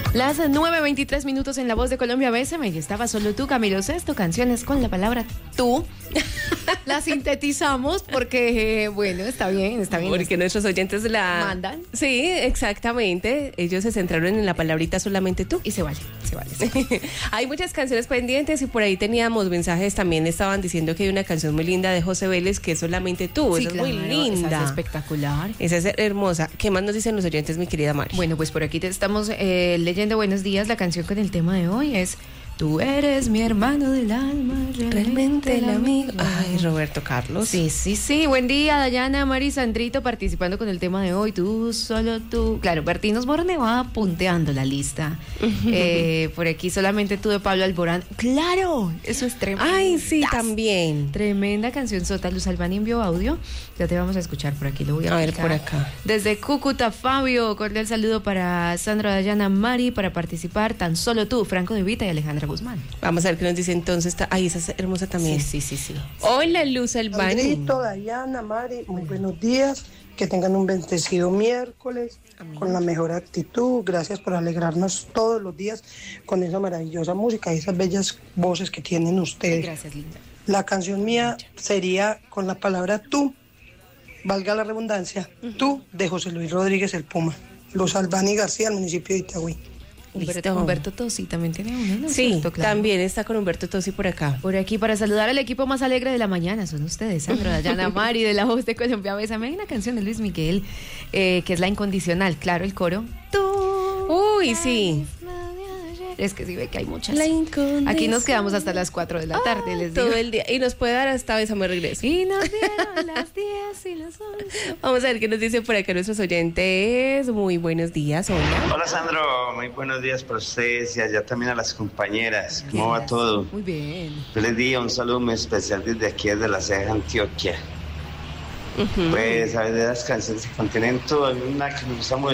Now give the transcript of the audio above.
Las 9:23 en La Voz de Colombia, BSM, y estaba Solo Tú, Camilo Sesto, canciones con la palabra tú. La sintetizamos porque, bueno, está bien. Porque nuestros oyentes la mandan. Sí, exactamente. Ellos se centraron en la palabrita solamente tú. Y se vale. Hay muchas canciones pendientes y por ahí teníamos mensajes. También estaban diciendo que hay una canción muy linda de José Vélez que es Solamente Tú. Sí, esa claro, es muy linda. Esa es espectacular. Esa es hermosa. ¿Qué más nos dicen los oyentes, mi querida Mari? Bueno, pues por aquí te estamos leyendo Buenos Días. La canción con el tema de hoy es Tú eres mi hermano del alma, realmente el amigo. Ay, Roberto Carlos. Sí. Buen día, Dayana, Mari, Sandrito, participando con el tema de hoy. Tú, solo tú. Claro, Bertinos Borne va punteando la lista. Por aquí solamente tú de Pablo Alborán. ¡Claro! Eso es tremendo. Ay, sí, también. Tremenda canción sota. Luz Albani envió audio. Ya te vamos a escuchar por aquí. Lo voy a ver por acá. Desde Cúcuta, Fabio. Cordial saludo para Sandra, Dayana, Mari, para participar. Tan solo tú, Franco de Vita y Alejandra Guzmán. Vamos a ver qué nos dice entonces. Ay, esa es hermosa también. Sí. Hola, Luz Albani. Sandrito, Dayana, Mari, muy buenos días. Que tengan un bendecido miércoles. Amén. Con la mejor actitud. Gracias por alegrarnos todos los días con esa maravillosa música y esas bellas voces que tienen ustedes. Gracias, linda. La canción mía sería con la palabra tú, valga la redundancia, tú, de José Luis Rodríguez el Puma. Luz Albani García, al municipio de Itagüí. Humberto Tosi también tiene uno, ¿no? Sí, Cierto, claro. También está con Humberto Tosi por acá. Por aquí, para saludar al equipo más alegre de la mañana, son ustedes, Sandra, Dayana, Mari, de La Voz de Colombia. Bésame. Hay una canción de Luis Miguel, que es La Incondicional, claro, el coro. Tú. Uy, sí. Es que sí ve que hay muchas. La Incondicional. Aquí nos quedamos hasta las 4 de la tarde, les digo. Todo el día. Y nos puede dar hasta Bésame Regreso. Y nos dieron las 10 y las 11. Vamos a ver qué nos dicen por acá nuestros oyentes. Muy buenos días, hola. Hola, Sandro. Muy buenos días para ustedes y allá también a las compañeras. ¿Cómo va todo? Muy bien. Feliz día, un saludo muy especial desde aquí, desde La Ceja, Antioquia. Pues, a ver, de las canciones que contienen todo, hay una que me gusta mucho.